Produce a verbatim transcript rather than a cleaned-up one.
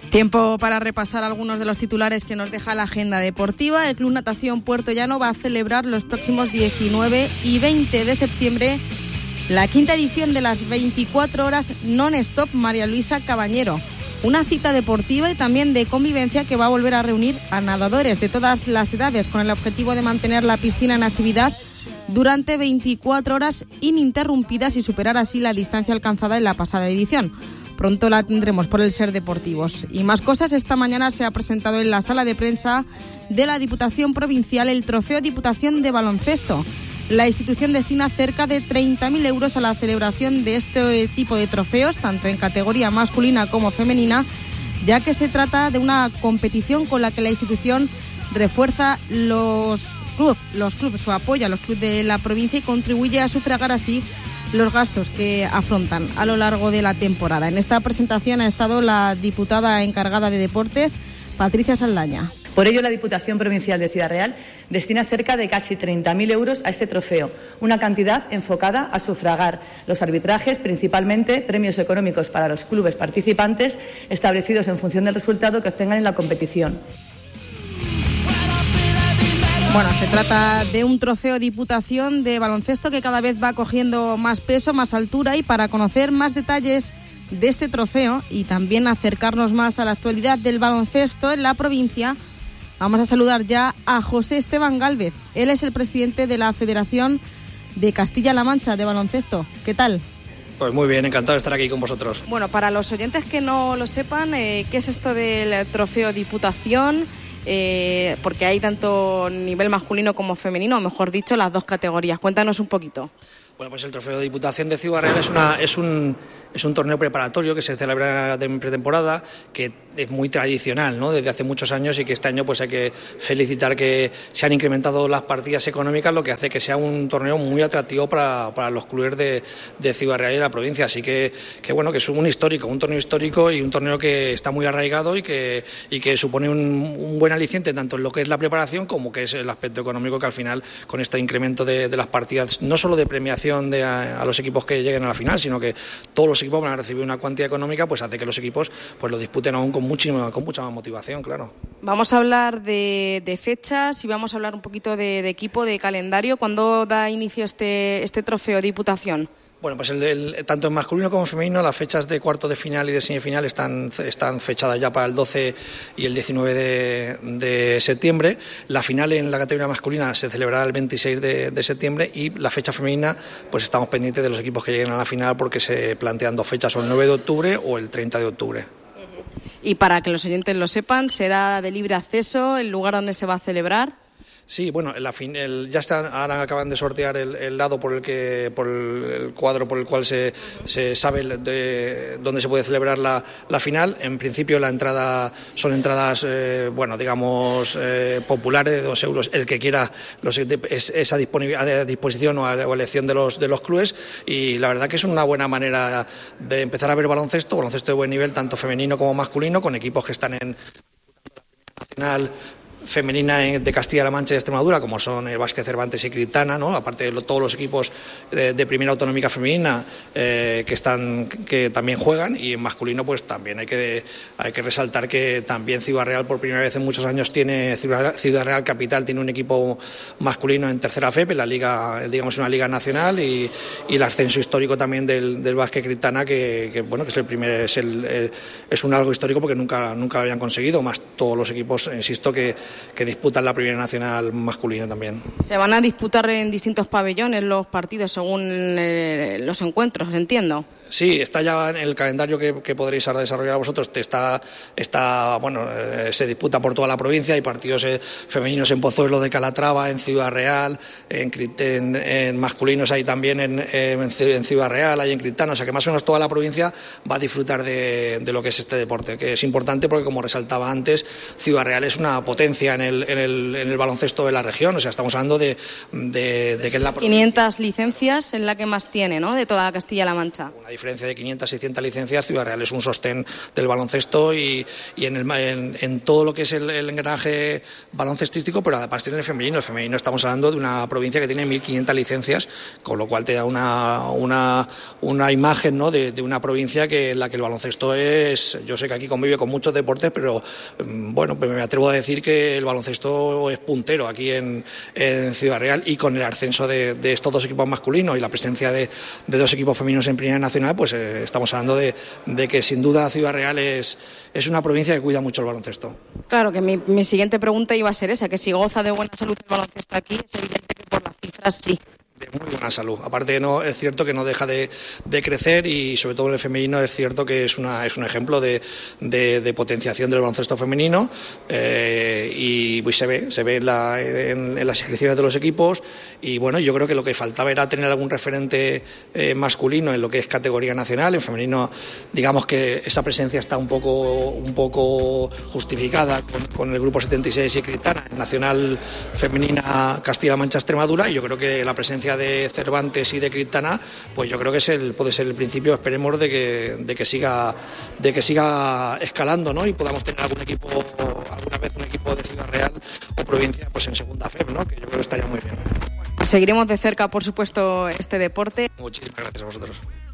Tiempo para repasar algunos de los titulares que nos deja la agenda deportiva. El Club Natación Puerto Llano va a celebrar los próximos diecinueve y veinte de septiembre la quinta edición de las veinticuatro horas non-stop María Luisa Cabañero. Una cita deportiva y también de convivencia que va a volver a reunir a nadadores de todas las edades con el objetivo de mantener la piscina en actividad durante veinticuatro horas ininterrumpidas y superar así la distancia alcanzada en la pasada edición. Pronto la tendremos por el Ser Deportivos. Y más cosas, esta mañana se ha presentado en la sala de prensa de la Diputación Provincial el Trofeo Diputación de Baloncesto. La institución destina cerca de treinta mil euros a la celebración de este tipo de trofeos, tanto en categoría masculina como femenina, ya que se trata de una competición con la que la institución refuerza los clubes, los clubes o apoya a los clubes de la provincia y contribuye a sufragar así los gastos que afrontan a lo largo de la temporada. En esta presentación ha estado la diputada encargada de deportes, Patricia Saldaña. Por ello, la Diputación Provincial de Ciudad Real destina cerca de casi treinta mil euros a este trofeo, una cantidad enfocada a sufragar los arbitrajes, principalmente premios económicos para los clubes participantes, establecidos en función del resultado que obtengan en la competición. Bueno, se trata de un trofeo Diputación de baloncesto que cada vez va cogiendo más peso, más altura, y para conocer más detalles de este trofeo y también acercarnos más a la actualidad del baloncesto en la provincia, vamos a saludar ya a José Esteban Gálvez. Él es el presidente de la Federación de Castilla-La Mancha de baloncesto. ¿Qué tal? Pues muy bien, encantado de estar aquí con vosotros. Bueno, para los oyentes que no lo sepan, eh, ¿qué es esto del trofeo Diputación? Eh, porque hay tanto nivel masculino como femenino, o mejor dicho, las dos categorías. Cuéntanos un poquito. Bueno, pues el Trofeo de Diputación de Ciudad Real es, una, es, un, es un torneo preparatorio que se celebra en pretemporada, que es muy tradicional, ¿no?, desde hace muchos años, y que este año pues hay que felicitar que se han incrementado las partidas económicas, lo que hace que sea un torneo muy atractivo para, para los clubes de, de Ciudad Real y de la provincia. Así que, que bueno, que es un histórico, un torneo histórico y un torneo que está muy arraigado y que, y que supone un, un buen aliciente tanto en lo que es la preparación como que es el aspecto económico, que al final con este incremento de, de las partidas, no solo de premiación de a, a los equipos que lleguen a la final, sino que todos los equipos van a recibir una cuantía económica, pues hace que los equipos pues lo disputen aún con muchísima, con mucha más motivación, claro. Vamos a hablar de, de fechas y vamos a hablar un poquito de, de equipo, de calendario. ¿Cuándo da inicio este, este trofeo Diputación? Bueno, pues el, el, tanto en masculino como en femenino las fechas de cuarto de final y de semifinal están, están fechadas ya para el doce y el diecinueve de, de septiembre. La final en la categoría masculina se celebrará el veintiséis de, de septiembre y la fecha femenina pues estamos pendientes de los equipos que lleguen a la final, porque se plantean dos fechas, o el nueve de octubre o el treinta de octubre. Y para que los oyentes lo sepan, ¿será de libre acceso el lugar donde se va a celebrar? Sí, bueno, la fin, el, ya están, ahora acaban de sortear el, el lado por el que, por el, el cuadro por el cual se, se sabe de dónde se puede celebrar la, la final. En principio la entrada son entradas, eh, bueno, digamos eh, populares de dos euros. El que quiera los, es, esa a disposición o a, o a elección de los de los clubes, y la verdad que es una buena manera de empezar a ver baloncesto, baloncesto de buen nivel, tanto femenino como masculino, con equipos que están en nacional femenina de Castilla-La Mancha y de Extremadura, como son el Vázquez Cervantes y Criptana, ¿no?, aparte de lo, todos los equipos de, de primera autonómica femenina eh, que están que también juegan, y en masculino pues también hay que hay que resaltar que también Ciudad Real por primera vez en muchos años tiene Ciudad, Ciudad Real Capital tiene un equipo masculino en tercera F E P, en la liga, digamos una liga nacional, y, y el ascenso histórico también del, del Vázquez Criptana, que, que bueno que es el primer es el eh, es un algo histórico porque nunca nunca lo habían conseguido, más todos los equipos, insisto, que que disputan la primera nacional masculina también. Se van a disputar en distintos pabellones los partidos según eh, los encuentros, entiendo. Sí, está ya en el calendario que, que podréis desarrollar vosotros. Está, está bueno, eh, se disputa por toda la provincia. Hay partidos eh, femeninos en Pozuelo de Calatrava, en Ciudad Real, en, en, en masculinos hay también en, en, en Ciudad Real, hay en Criptana. O sea que más o menos toda la provincia va a disfrutar de, de lo que es este deporte, que es importante porque, como resaltaba antes, Ciudad Real es una potencia en el, en el, en el baloncesto de la región. O sea, estamos hablando de, de, de que es la quinientas licencias, es la que más tiene, ¿no?, de toda Castilla-La Mancha. Una diferencia de quinientas, seiscientas licencias, Ciudad Real es un sostén del baloncesto y, y en, el, en, en todo lo que es el, el engranaje baloncestístico, pero además tiene el femenino. El femenino estamos hablando de una provincia que tiene mil quinientas licencias, con lo cual te da una, una, una imagen, ¿no?, de, de una provincia que, en la que el baloncesto es, yo sé que aquí convive con muchos deportes, pero bueno, me atrevo a decir que el baloncesto es puntero aquí en, en Ciudad Real, y con el ascenso de, de estos dos equipos masculinos y la presencia de, de dos equipos femeninos en Primera Nacional, pues eh, estamos hablando de, de que sin duda Ciudad Real es, es una provincia que cuida mucho el baloncesto. Claro, que mi, mi siguiente pregunta iba a ser esa, que si goza de buena salud el baloncesto aquí, es evidente que por las cifras sí. De muy buena salud. Aparte, no es cierto que no deja de, de crecer, y sobre todo en el femenino es cierto que es una es un ejemplo de, de, de potenciación del baloncesto femenino, eh, y pues se ve se ve en, la, en, en las inscripciones de los equipos. Y bueno, yo creo que lo que faltaba era tener algún referente eh, masculino en lo que es categoría nacional. En femenino, digamos que esa presencia está un poco un poco justificada con, con el grupo setenta y seis y Criptana. En nacional femenina, Castilla-Mancha, Extremadura, y yo creo que la presencia de Cervantes y de Criptana, pues yo creo que es el puede ser el principio, esperemos, de que de que siga de que siga escalando, ¿no? Y podamos tener algún equipo, alguna vez un equipo de Ciudad Real o provincia, pues en segunda F E B, ¿no? Que yo creo que estaría muy bien. Seguiremos de cerca, por supuesto, este deporte. Muchísimas gracias a vosotros.